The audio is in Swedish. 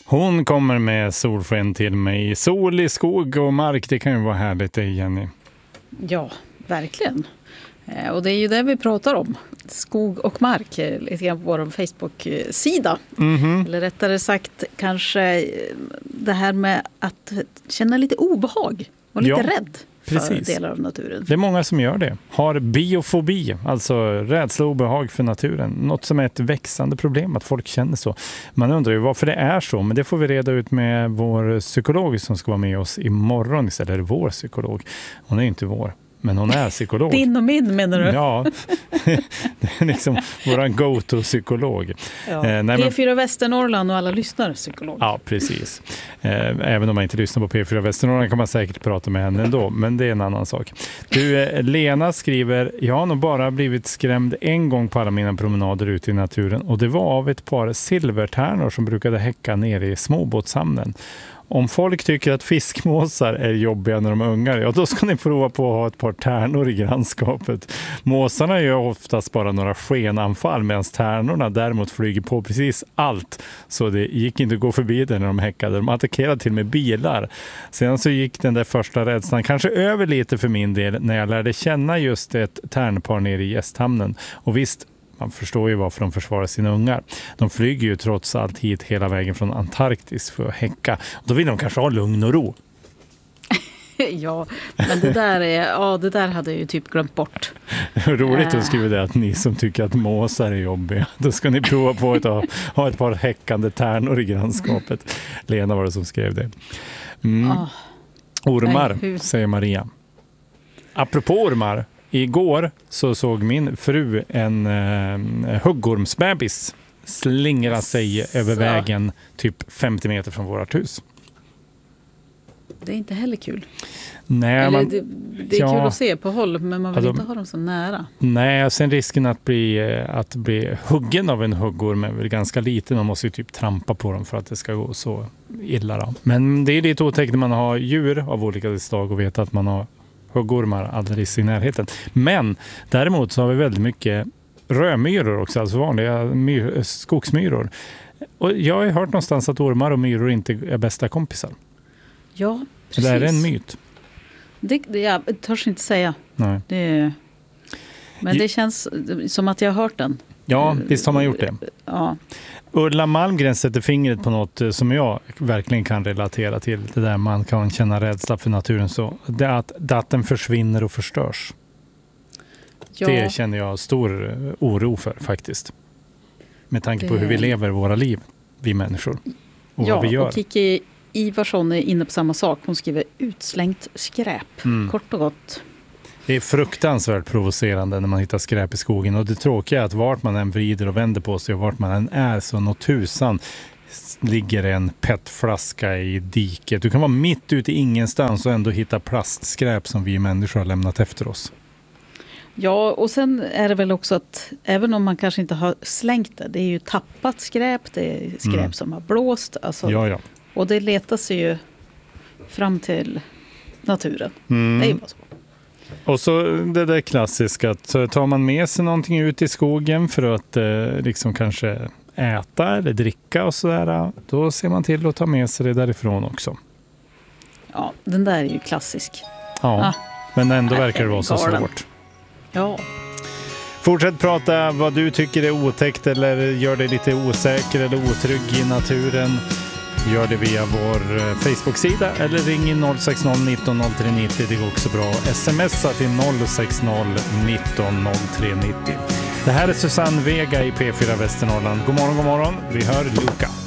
Hon kommer med solsken till mig. Sol i skog och mark, det kan ju vara härligt det, Jenny. Ja, verkligen. Och det är ju det vi pratar om. Skog och mark, lite grann på vår Facebook-sida. Eller rättare sagt kanske det här med att känna lite obehag och lite rädd för delar av naturen. Det är många som gör det. Har biofobi, alltså rädsla och obehag för naturen. Något som är ett växande problem, att folk känner så. Man undrar ju varför det är så, men det får vi reda ut med vår psykolog som ska vara med oss imorgon istället. Eller vår psykolog. Hon är inte vår. Men hon är psykolog. Din och min menar du? Ja, det är liksom våran go-to-psykolog. Ja. P4 Västernorrland och alla lyssnar psykolog. Ja, precis. Även om man inte lyssnar på P4 Västernorrland kan man säkert prata med henne ändå. Men det är en annan sak. Du, Lena skriver, jag har nog bara blivit skrämd en gång på alla mina promenader ute i naturen. Och det var av ett par silvertärnor som brukade häcka nere i småbåtshamnen. Om folk tycker att fiskmåsar är jobbiga när de är ungar, ja då ska ni prova på att ha ett par tärnor i grannskapet. Måsarna gör oftast bara några skenanfall medan tärnorna däremot flyger på precis allt. Så det gick inte att gå förbi det när de häckade. De attackerade till med bilar. Sedan så gick den där första rädslan kanske över lite för min del när jag lärde känna just ett tärnpar nere i gästhamnen. Och visst, man förstår ju varför de försvarar sina ungar. De flyger ju trots allt hit hela vägen från Antarktis för att häcka. Då vill de kanske ha lugn och ro. Ja, men det där hade jag ju typ glömt bort. Roligt att skriva det att ni som tycker att måsar är jobbiga. Då ska ni prova på att ha ett par häckande tärnor i grannskapet. Lena var det som skrev det. Ormar, säger Maria. Apropå ormar. Igår så såg min fru en huggormsbebis slingra sig över vägen typ 50 meter från vårt hus. Det är inte heller kul. Nej, det är kul att se på håll, men man vill inte ha dem så nära. Nej, sen risken att bli huggen av en huggorm är väl ganska liten. Man måste ju typ trampa på dem för att det ska gå så illa då. Men det är lite otäckt när man har djur av olika slag och vet att man har huggormar alldeles i närheten. Men däremot så har vi väldigt mycket rödmyror också, alltså vanliga skogsmyror. Och jag har hört någonstans att ormar och myror inte är bästa kompisar. Ja, precis. Eller är det en myt? Jag törs inte säga. Nej. Men det känns som att jag har hört den. Ja, visst har man gjort det. Ja. Ulla Malmgren sätter fingret på något som jag verkligen kan relatera till. Det där man kan känna rädsla för naturen. Så det är att den försvinner och förstörs. Ja. Det känner jag stor oro för faktiskt. Med tanke på hur vi lever våra liv, vi människor. Och vad vi gör. Och Kiki Ivarsson är inne på samma sak. Hon skriver utslängt skräp. Kort och gott. Det är fruktansvärt provocerande när man hittar skräp i skogen. Och det tråkiga är att vart man än vrider och vänder på sig och vart man än är så något tusan ligger en petflaska i diket. Du kan vara mitt ute i ingenstans och ändå hitta plastskräp som vi människor har lämnat efter oss. Ja, och sen är det väl också att även om man kanske inte har slängt det är ju tappat skräp, det är skräp som har blåst. Alltså, ja. Och det letar sig ju fram till naturen. Det är ju bara så. Och så det där klassiska, att tar man med sig någonting ut i skogen för att liksom kanske äta eller dricka och sådär, då ser man till att ta med sig det därifrån också. Ja, den där är ju klassisk. Ja, men ändå verkar det vara så svårt. Ja. Fortsätt prata vad du tycker är otäckt eller gör dig lite osäker eller otrygg i naturen. Gör det via vår Facebook-sida eller ring in 060 19 03 90. Det går också bra. Smsa till 060 19 03 90. Det här är Susanne Vega i P4 Västernorrland. God morgon, god morgon. Vi hör Luka.